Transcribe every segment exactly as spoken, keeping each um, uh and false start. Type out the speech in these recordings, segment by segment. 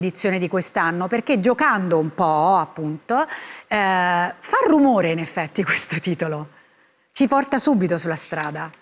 edizione di quest'anno, perché giocando un po', appunto, eh, fa rumore in effetti questo titolo, ci porta subito sulla strada.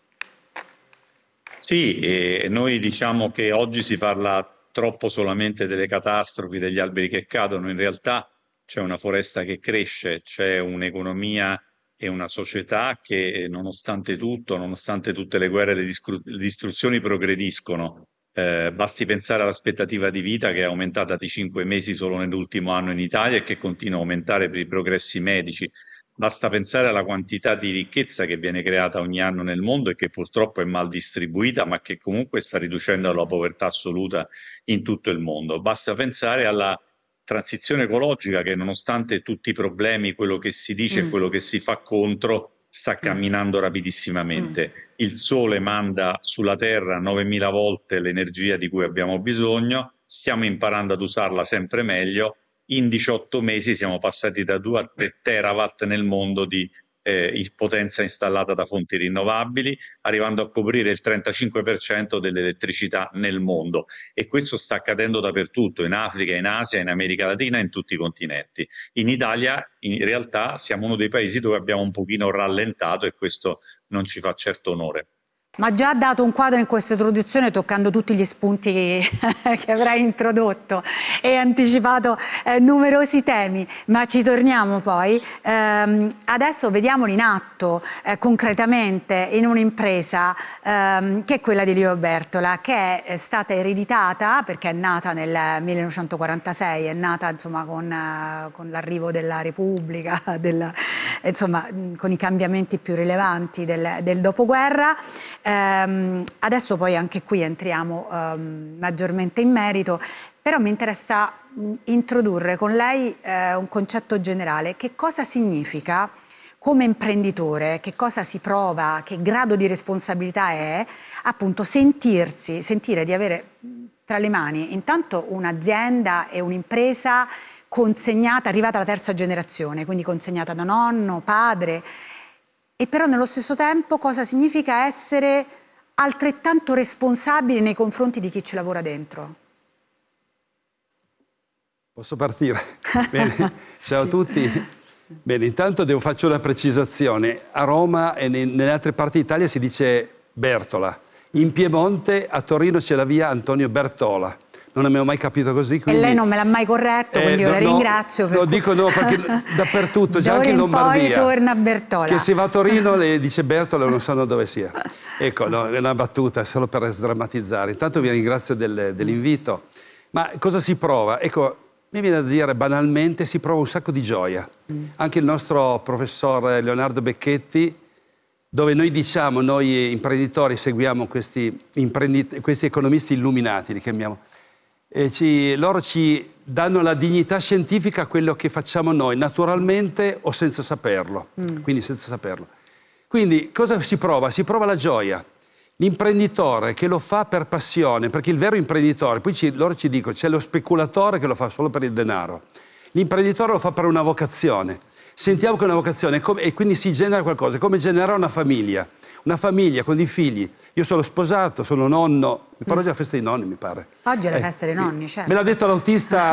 Sì, e noi diciamo che oggi si parla troppo solamente delle catastrofi, degli alberi che cadono, in realtà c'è una foresta che cresce, c'è un'economia e una società che nonostante tutto, nonostante tutte le guerre e le, le distruzioni progrediscono. Eh, basti pensare all'aspettativa di vita che è aumentata di cinque mesi solo nell'ultimo anno in Italia e che continua a aumentare per i progressi medici. Basta pensare alla quantità di ricchezza che viene creata ogni anno nel mondo e che purtroppo è mal distribuita, ma che comunque sta riducendo la povertà assoluta in tutto il mondo. Basta pensare alla transizione ecologica che, nonostante tutti i problemi, quello che si dice e Mm. quello che si fa contro, sta camminando Mm. rapidissimamente. Il Sole manda sulla Terra novemila volte l'energia di cui abbiamo bisogno, stiamo imparando ad usarla sempre meglio. In diciotto mesi siamo passati da due a tre terawatt nel mondo di eh, potenza installata da fonti rinnovabili, arrivando a coprire il trentacinque per cento dell'elettricità nel mondo. E questo sta accadendo dappertutto, in Africa, in Asia, in America Latina, in tutti i continenti. In Italia, in realtà, siamo uno dei paesi dove abbiamo un pochino rallentato e questo non ci fa certo onore. Ma già ha dato un quadro in questa introduzione toccando tutti gli spunti che, che avrai introdotto e anticipato eh, numerosi temi, ma ci torniamo poi. Ehm, adesso vediamolo in atto eh, concretamente in un'impresa ehm, che è quella di Livio Bertola, che è stata ereditata perché è nata nel millenovecentoquarantasei, è nata insomma con, eh, con l'arrivo della Repubblica, del, insomma con i cambiamenti più rilevanti del, del dopoguerra. Um, adesso poi anche qui entriamo um, maggiormente in merito, però mi interessa mh, introdurre con lei eh, un concetto generale. Che cosa significa come imprenditore, che cosa si prova, che grado di responsabilità è appunto sentirsi, sentire di avere tra le mani intanto un'azienda e un'impresa consegnata, arrivata alla terza generazione, quindi consegnata da nonno, padre. E però nello stesso tempo cosa significa essere altrettanto responsabili nei confronti di chi ci lavora dentro? Posso partire? Bene, ciao sì. a tutti. Bene, intanto devo fare una precisazione. A Roma e nelle altre parti d'Italia si dice Bertola. In Piemonte, a Torino, c'è la via Antonio Bertola. Non abbiamo mai capito così. Quindi, e lei non me l'ha mai corretto, eh, quindi io no, la ringrazio. No, no dico no, perché dappertutto, già anche in Lombardia. Poi torna a Bertola. Che si va a Torino le dice Bertola e non sanno dove sia. Ecco, no, è una battuta, solo per sdrammatizzare. Intanto vi ringrazio del, dell'invito. Ma cosa si prova? Ecco, mi viene da dire banalmente, si prova un sacco di gioia. Mm. Anche il nostro professor Leonardo Becchetti, dove noi diciamo, noi imprenditori seguiamo questi, questi economisti illuminati, li chiamiamo, e ci, loro ci danno la dignità scientifica a quello che facciamo noi, naturalmente o senza saperlo. Mm. Quindi senza saperlo. Quindi cosa si prova? Si prova la gioia. L'imprenditore che lo fa per passione, perché il vero imprenditore, poi ci, loro ci dicono, c'è lo speculatore che lo fa solo per il denaro. L'imprenditore lo fa per una vocazione. Sentiamo che è una vocazione come, e quindi si genera qualcosa, è come generare una famiglia. Una famiglia con dei figli. Io sono sposato, sono nonno, però oggi è la festa dei nonni, mi pare. Oggi è la eh, festa dei nonni, certo. Me l'ha detto l'autista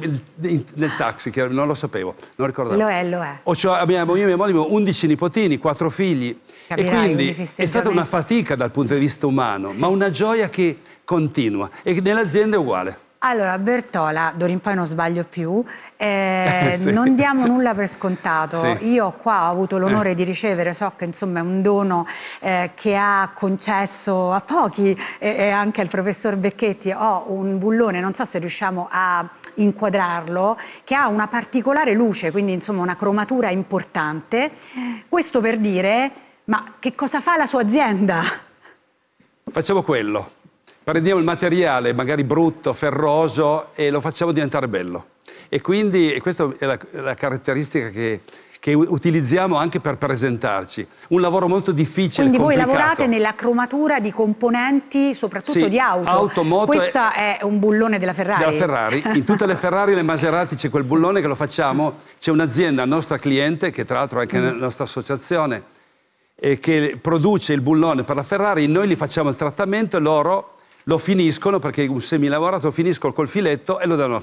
nel taxi, che non lo sapevo, non ricordavo. Lo è, lo è. O cioè, abbiamo, io e mia moglie abbiamo undici nipotini, quattro figli. Capirai, e quindi è stata una fatica dal punto di vista umano, sì, ma una gioia che continua. E nell'azienda è uguale. Allora, Bertola, d'ora in poi non sbaglio più, eh, sì, non diamo nulla per scontato. Sì. Io qua ho avuto l'onore eh. di ricevere, so che insomma è un dono eh, che ha concesso a pochi e, e anche al professor Becchetti. Ho un bullone, non so se riusciamo a inquadrarlo, che ha una particolare luce, quindi insomma una cromatura importante. Questo per dire, ma che cosa fa la sua azienda? Facciamo quello. Prendiamo il materiale, magari brutto, ferroso, e lo facciamo diventare bello. E quindi e questa è la, la caratteristica che, che utilizziamo anche per presentarci. Un lavoro molto difficile, quindi complicato. Voi lavorate nella cromatura di componenti, soprattutto sì, di auto. auto moto. Questo è... è un bullone della Ferrari. Della Ferrari. In tutte le Ferrari e le Maserati c'è quel bullone che lo facciamo. C'è un'azienda nostra cliente, che tra l'altro è anche mm. nella nostra associazione, e che produce il bullone per la Ferrari. Noi gli facciamo il trattamento e loro lo finiscono, perché un semilavorato lo finiscono col filetto e lo danno